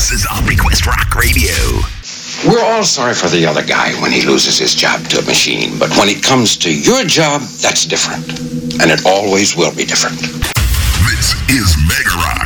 This is On Request Rock Radio. We're all sorry for the other guy when he loses his job to a machine, but when it comes to your job, that's different. And it always will be different. This is Mega Rock.